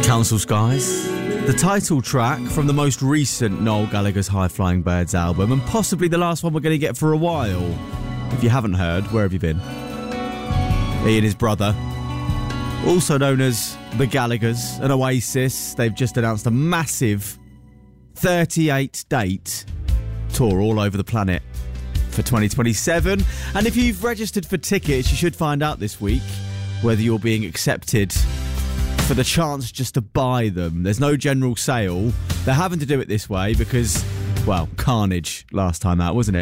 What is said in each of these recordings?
Council Skies, the title track from the most recent Noel Gallagher's High Flying Birds album, and possibly the last one we're going to get for a while. If you haven't heard, where have you been? He and his brother, also known as the Gallaghers and Oasis, they've just announced a massive 38-date tour all over the planet for 2027. And if you've registered for tickets, you should find out this week whether you're being accepted for the chance just to buy them. There's no general sale. They're having to do it this way because, well, carnage last time out, wasn't it?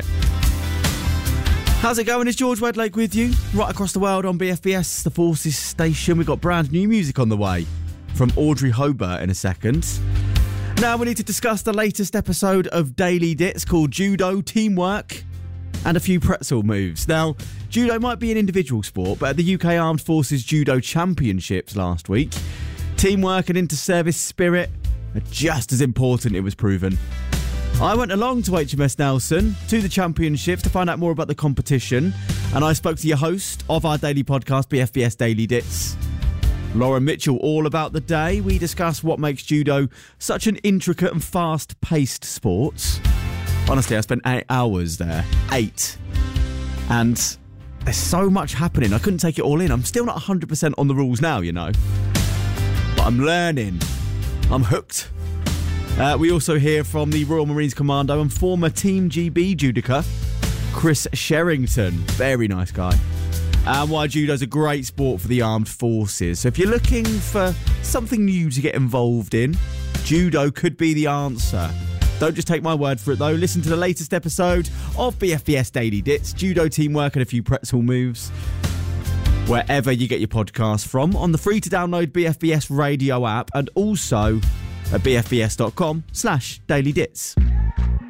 How's it going? Is George Wedlake with you? Right across the world on BFBS, the Forces station. We've got brand new music on the way from Audrey Hobart in a second. Now we need to discuss the latest episode of Daily Dits called Judo, Teamwork and a Few Pretzel Moves. Now, judo might be an individual sport, but at the UK Armed Forces Judo Championships last week, teamwork and inter-service spirit are just as important, it was proven. I went along to HMS Nelson to the championships to find out more about the competition, and I spoke to your host of our daily podcast, BFBS Daily Dits, Laura Mitchell, all about the day. We discuss what makes judo such an intricate and fast-paced sport. Honestly, I spent 8 hours there. 8. And there's so much happening. I couldn't take it all in. I'm still not 100% on the rules now, you know. But I'm learning. I'm hooked. We also hear from the Royal Marines Commando and former Team GB judoka, Chris Sherrington. Very nice guy. And why judo's a great sport for the armed forces. So if you're looking for something new to get involved in, judo could be the answer. Don't just take my word for it, though. Listen to the latest episode of BFBS Daily Dits, Judo, Teamwork and a Few Pretzel Moves, wherever you get your podcast from, on the free-to-download BFBS radio app and also at bfbs.com/dailydits.